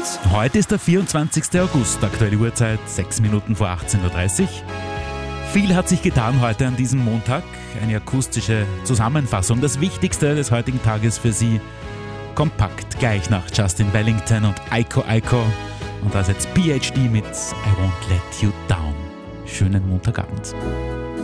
Heute ist der 24. August, aktuelle Uhrzeit 6 Minuten vor 18.30 Uhr. Viel hat sich getan heute an diesem Montag. Eine akustische Zusammenfassung, das Wichtigste des heutigen Tages für Sie. Kompakt, gleich nach Justin Wellington und Aiko Aiko. Und das jetzt PhD mit I Won't Let You Down. Schönen Montagabend.